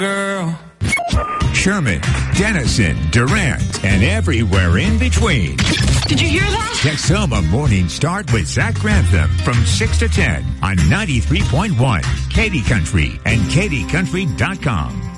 girl. Sherman, Denison, Durant, and everywhere in between. Did you hear that? Texoma Morning Start with Zach Grantham from 6 to 10 on 93.1 Katy Country and KatyCountry.com.